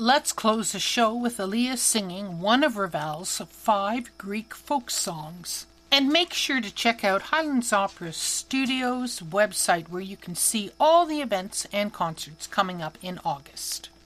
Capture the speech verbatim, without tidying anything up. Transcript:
Let's close the show with Aaliyah singing one of Ravel's five Greek folk songs. And make sure to check out Highlands Opera Studios website where you can see all the events and concerts coming up in August.